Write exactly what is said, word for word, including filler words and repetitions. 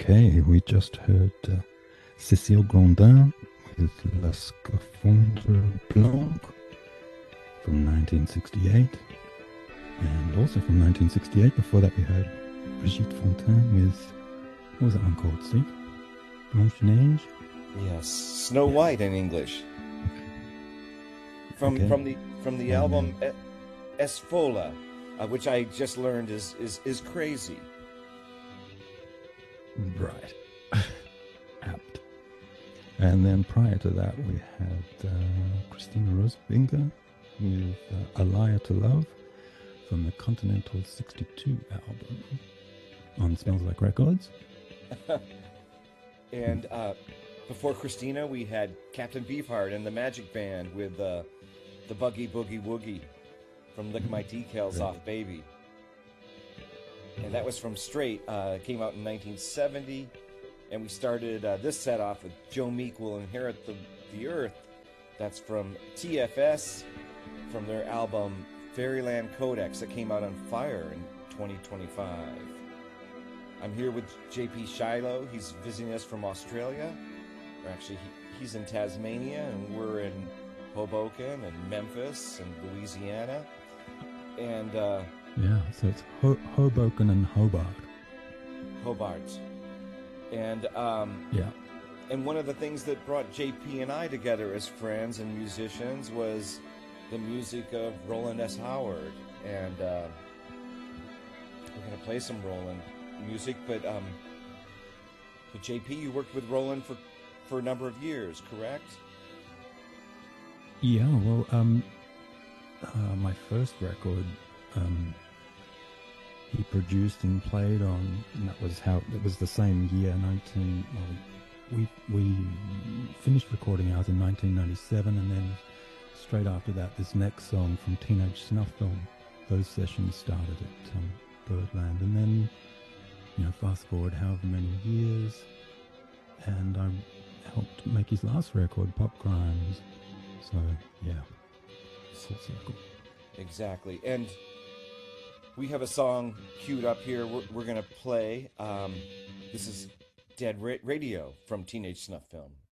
Okay, we just heard uh, Cécile Grondin with La Scaphandre Blanc from nineteen sixty-eight. And also from nineteen sixty-eight, before that we heard Brigitte Fontaine with, what was that one called, Steve? Blanche Neige? Yes, Snow White in English. From Okay. from the from the And album E- Esfola, uh, which I just learned is is is crazy. Right. Apt. And then prior to that, we had uh, Christina Rosebinger with uh, A Liar to Love from the Continental sixty-two album on Smells Like Records. And uh, before Christina, we had Captain Beefheart and the Magic Band with uh, the Buggy Boogie Woogie from Lick My Decals Off Baby. And that was from Straight. Uh, it came out in nineteen seventy. And we started uh, this set off with Joe Meek Will Inherit the, the Earth. That's from T F S, from their album Fairyland Codex that came out on Fire in twenty twenty-five. I'm here with J P Shiloh. He's visiting us from Australia. Or actually, he, he's in Tasmania, and we're in Hoboken and Memphis and Louisiana. And uh, Yeah, so it's Ho- Hoboken and Hobart. Hobart. And um, Yeah. and one of the things that brought J P and I together as friends and musicians was the music of Roland S. Howard. And uh, we're going to play some Roland music, but, um, but J P, you worked with Roland for, for a number of years, correct? Yeah, well, um, uh, my first record, um, he produced and played on, and that was how, it was the same year, nineteen, well, we, we finished recording ours in nineteen ninety-seven, and then straight after that, this next song from Teenage Snuff Film, those sessions started at um, Birdland, and then, you know, fast forward however many years, and I helped make his last record, Pop Crimes, so, yeah, full circle. Exactly. And we have a song queued up here we're, we're going to play. Um, this is Dead Ra- Radio from Teenage Snuff Film.